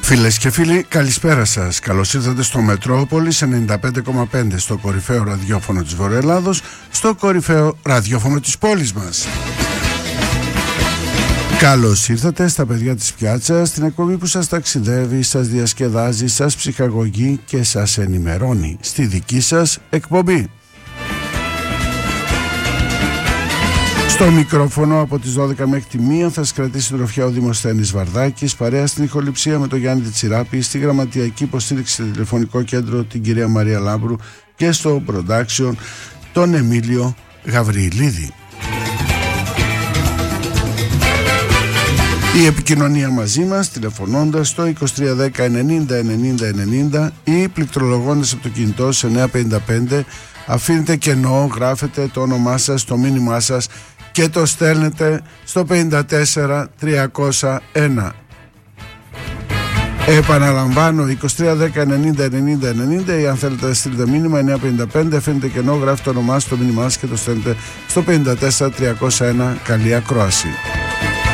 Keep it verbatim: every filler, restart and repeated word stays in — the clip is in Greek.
Φίλες και φίλοι, καλησπέρα σας. Καλώς ήρθατε στο Μετρόπολης ενενήντα πέντε κόμμα πέντε, στο κορυφαίο ραδιόφωνο της Βορειοελλάδος, στο κορυφαίο ραδιόφωνο της πόλης μας. Καλώς ήρθατε στα παιδιά της πιάτσας, την εκπομπή που σας ταξιδεύει, σας διασκεδάζει, σας ψυχαγωγεί και σας ενημερώνει στη δική σας εκπομπή. Στο μικρόφωνο από τις δώδεκα μέχρι τη μία θα σας κρατήσει τροφιά ο Δημοσθένης Βαρδάκης, παρέα στην ηχοληψία με τον Γιάννη Τσιράπη, στη γραμματιακή υποστήριξη στο τηλεφωνικό κέντρο την κυρία Μαρία Λάμπρου και στο production τον Εμίλιο Γαβριηλίδη. Η επικοινωνία μαζί μας τηλεφωνώντας στο είκοσι τρία δέκα ενενήντα ενενήντα ενενήντα ή πληκτρολογώντας από το κινητό σε εννιακόσια πενήντα πέντε. Αφήνετε κενό, γράφετε το όνομά σας, το μήνυμά σας και το στέλνετε στο πενήντα τέσσερα τριακόσια ένα. Επαναλαμβάνω, είκοσι τρία δέκα ενενήντα ενενήντα ενενήντα, ή αν θέλετε να στείλετε μήνυμα εννιακόσια πενήντα πέντε, αφήνετε κενό, γράφετε το όνομά σας, το μήνυμά σας και το στέλνετε στο πενήντα τέσσερα τριακόσια ένα. Καλή ακρόαση.